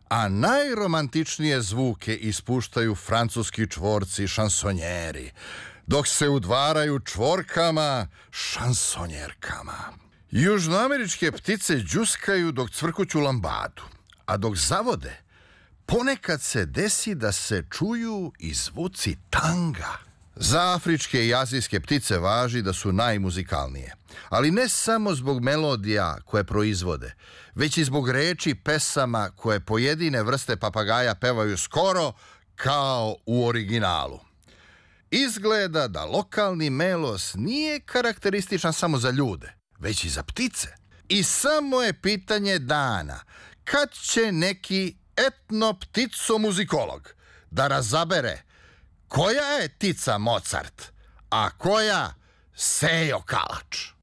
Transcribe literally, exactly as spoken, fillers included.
a najromantičnije zvuke ispuštaju francuski čvorci šansonjeri, dok se udvaraju čvorkama šansonjerkama. Južnoameričke ptice đuskaju dok cvrkuću lambadu, a dok zavode, ponekad se desi da se čuju i zvuci tanga. Za afričke i azijske ptice važi da su najmuzikalnije, ali ne samo zbog melodija koje proizvode, već i zbog reči pesama koje pojedine vrste papagaja pevaju skoro kao u originalu. Izgleda da lokalni melos nije karakterističan samo za ljude, već i za ptice. I samo je pitanje dana kad će neki etno-ptico-muzikolog da razabere koja je ptica Mozart, a koja Sejo Kalač.